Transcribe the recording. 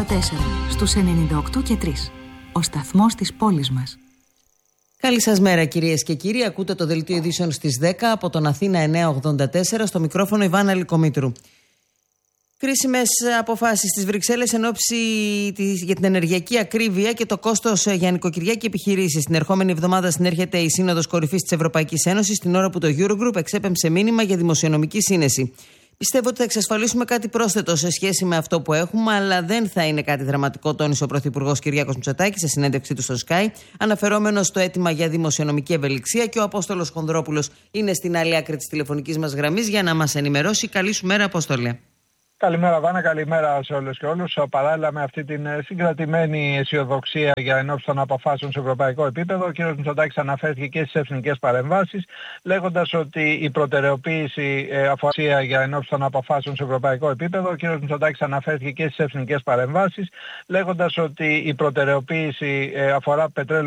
στους 98 και 3. Ο σταθμός της πόλης μας. Καλή σας μέρα κυρίες και κύριοι. Ακούτε το δελτίο ειδήσεων στις 10 από τον Αθήνα 984, στο μικρόφωνο Ιβάνα Λικομήτρου. Κρίσιμες αποφάσεις στις Βρυξέλλες εν ώψη για την ενεργειακή ακρίβεια και το κόστος για νοικοκυριά και επιχειρήσεις. Την ερχόμενη εβδομάδα συνέρχεται η Σύνοδος Κορυφής της Ευρωπαϊκής Ένωσης, την ώρα που το Eurogroup εξέπεμψε μήνυμα για δημοσιονομική σύνεση. Πιστεύω ότι θα εξασφαλίσουμε κάτι πρόσθετο σε σχέση με αυτό που έχουμε, αλλά δεν θα είναι κάτι δραματικό, τόνισε ο Πρωθυπουργός Κυριάκος Μητσοτάκης σε συνέντευξή του στο Sky, αναφερόμενος στο αίτημα για δημοσιονομική ευελιξία. Και ο Απόστολος Χονδρόπουλος είναι στην άλλη άκρη της τηλεφωνικής μας γραμμής για να μας ενημερώσει. Καλή σου μέρα, Απόστολε. Καλημέρα, Βάνα, καλημέρα σε όλες και όλους. Παράλληλα με αυτή την συγκρατημένη αισιοδοξία για ενόψει των αποφάσεων σε ευρωπαϊκό επίπεδο, ο κ. Μητσοτάκης αναφέρθηκε και στις εθνικές παρεμβάσεις, λέγοντας ότι η προτεραιοποίηση αφορά για ενόψει των αποφάσεων σε ευρωπαϊκό επίπεδο. Ο κ. Μητσοτάκης αναφέρθηκε και στις εθνικές παρεμβάσεις, λέγοντας ότι η προτεραιοποίηση αφορά πετρέλαιο